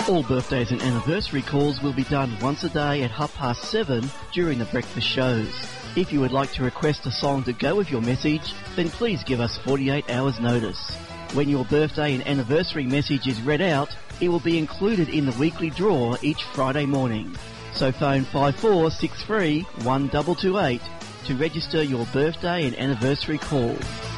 All birthdays and anniversary calls will be done once a day at 7:30 during the breakfast shows. If you would like to request a song to go with your message, then please give us 48 hours notice. When your birthday and anniversary message is read out, it will be included in the weekly draw each Friday morning. So phone 5463 1228 to register your birthday and anniversary call.